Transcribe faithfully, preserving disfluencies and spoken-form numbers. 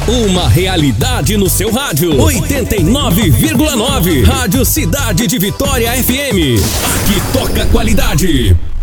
Uma realidade no seu rádio. oitenta e nove vírgula nove. Rádio Cidade de Vitória F M. Aqui toca qualidade.